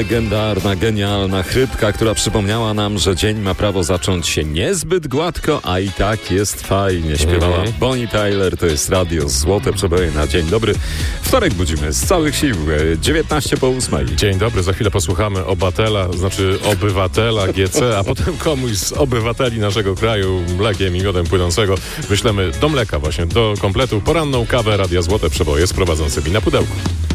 legendarna, genialna chrypka, która przypomniała nam, że dzień ma prawo zacząć się niezbyt gładko, a i tak jest fajnie. Śpiewała Bonnie Tyler, to jest radio Złote Przeboje na dzień dobry. Wtorek budzimy z całych sił, 19:08. Dzień dobry, za chwilę posłuchamy obywatela GC, a potem komuś z obywateli naszego kraju mlekiem i miodem płynącego wyślemy do mleka właśnie, do kompletu poranną kawę Radia Złote Przeboje z prowadzącymi na pudełku.